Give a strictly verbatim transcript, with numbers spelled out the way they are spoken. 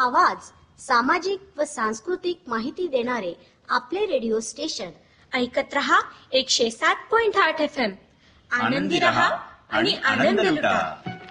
आवाज, सामाजिक व सांस्कृतिक माहिती देणारे आपले रेडिओ स्टेशन. ऐकत रहा एकशे सात पॉइंट आठ एफ एम. आनंदी रहा आणि आनंद लुटा.